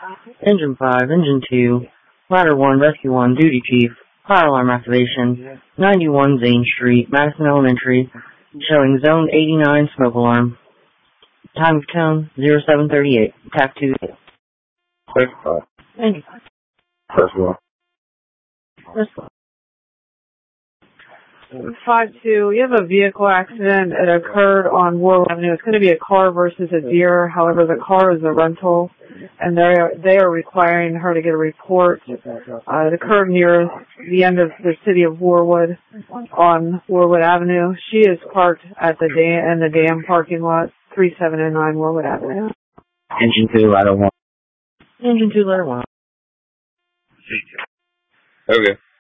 Engine 5, Engine 2, Ladder 1, Rescue 1, Duty Chief, Fire Alarm Activation, 91 Zane Street, Madison Elementary, showing Zone 89 Smoke Alarm. Time of tone, 0738, TAC 2. Engine 5. Engine 5. Press 1. Press 1. 5-2, you have a vehicle accident that occurred on Warwick Avenue. It's going to be a car versus a deer. However, the car is a rental, and they are requiring her to get a report. It occurred near the end of the city of Warwood on Warwood Avenue. She is parked at the in the dam parking lot, 3709 Warwood Avenue. Engine 2, Ladder 1. Engine 2, Ladder 1. Okay.